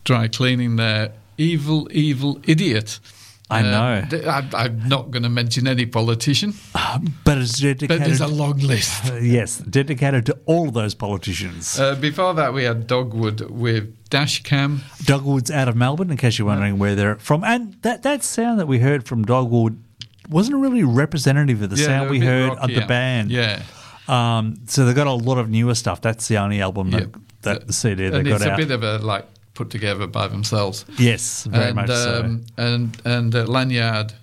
dry cleaning there. Evil idiot. I know. I'm not going to mention any politician. But it's dedicated. But there's a long list. Yes, dedicated to all of those politicians. Before that, we had Dogwood with Dashcam. Dogwood's out of Melbourne, in case you're wondering where they're from. And that sound that we heard from Dogwood wasn't really representative of the sound we heard of the band. Yeah. So they've got a lot of newer stuff. That's the only album that the CD they got out. And it's a bit of a, put together by themselves. Yes, very much so. And Lanyard,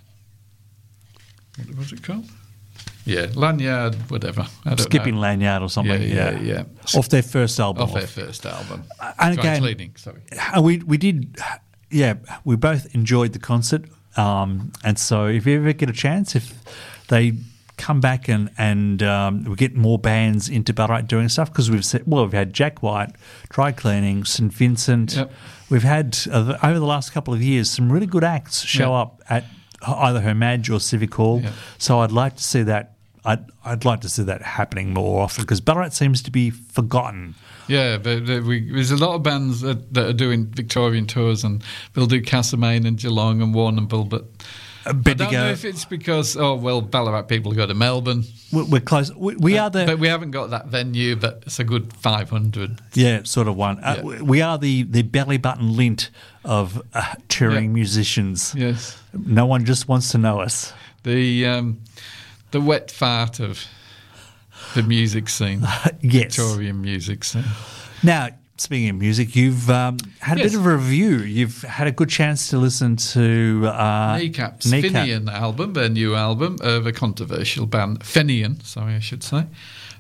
what was it called? Yeah, Lanyard, whatever. Skipping Lanyard or something. Yeah. Off their first album. And again, cleaning, sorry. And we did, we both enjoyed the concert. And so if you ever get a chance, if they come back and we get more bands into Ballarat doing stuff, because we've had Jack White, Dry Cleaning, St Vincent. Yep. We've had over the last couple of years some really good acts show up at either Hermadge or Civic Hall. Yep. So I'd like to see that. I'd like to see that happening more often, because Ballarat seems to be forgotten. Yeah, but there's a lot of bands that are doing Victorian tours, and they'll do Castlemaine and Geelong and Warrnambool, but I don't know if it's because, Ballarat people go to Melbourne. We're close. We are but we haven't got that venue, but it's a good 500. Yeah, sort of one. We are the belly button lint of touring musicians. Yes. No one just wants to know us. The wet fart of the music scene. Yes. Victorian music scene. Now, speaking of music, you've had a bit of a review. You've had a good chance to listen to Kneecap's Fenian album, their new album of a controversial band. Fenian, sorry, I should say.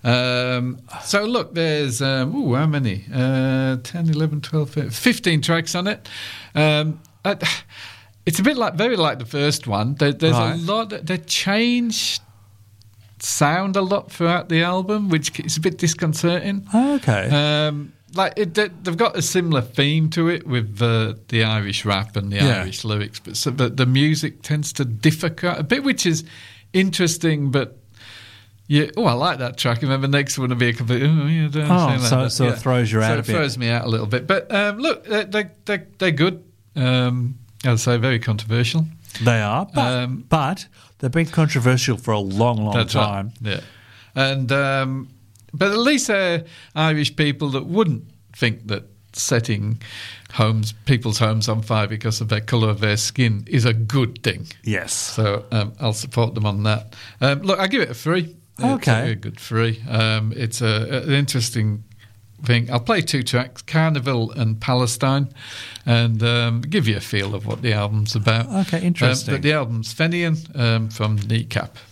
So, look, there's, how many? 10, 11, 12, 15 tracks on it. It's a bit very like the first one. There's a lot. They changed sound a lot throughout the album, which is a bit disconcerting. Okay. They've got a similar theme to it with the Irish rap and the Irish lyrics, but the music tends to differ quite a bit, which is interesting. But I like that track, and then the next one will be a complete. So it throws you out a bit. It throws me out a little bit. But look, they're good. I'd say very controversial. They are, but they've been controversial for a long time. Right. Yeah, and but at least they're Irish people that wouldn't think that setting people's homes on fire because of the colour of their skin is a good thing. Yes. So I'll support them on that. Look, I give it a 3. Okay. It's a very good 3. It's an interesting thing. I'll play 2 tracks, Carnival and Palestine, and give you a feel of what the album's about. Okay, interesting. But the album's Fenian from Kneecap.